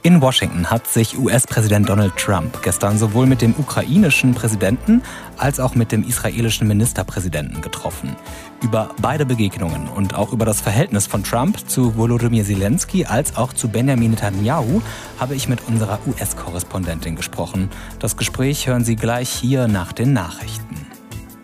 In Washington hat sich US-Präsident Donald Trump gestern sowohl mit dem ukrainischen Präsidenten als auch mit dem israelischen Ministerpräsidenten getroffen. Über beide Begegnungen und auch über das Verhältnis von Trump zu Volodymyr Zelensky als auch zu Benjamin Netanyahu habe ich mit unserer US-Korrespondentin gesprochen. Das Gespräch hören Sie gleich hier nach den Nachrichten.